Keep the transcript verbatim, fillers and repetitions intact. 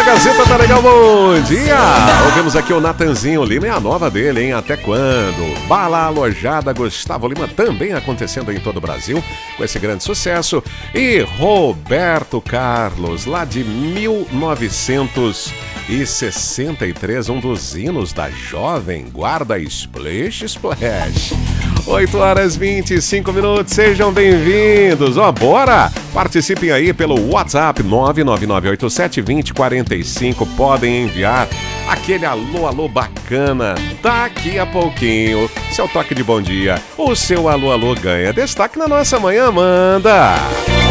Gazeta tá legal, bom dia! Ouvimos aqui o Natanzinho Lima e a nova dele, hein? Até quando? Bala Alojada, Gustavo Lima, também acontecendo em todo o Brasil, com esse grande sucesso. E Roberto Carlos, lá de mil novecentos e sessenta e três, um dos hinos da Jovem Guarda, Splash Splash. oito horas e vinte e cinco minutos, sejam bem-vindos. Ó, bora! Participem aí pelo WhatsApp nove nove nove oito sete dois zero quatro cinco. Podem enviar aquele alô, alô bacana. Daqui a pouquinho, seu toque de bom dia, o seu alô, alô ganha destaque na nossa manhã, manda!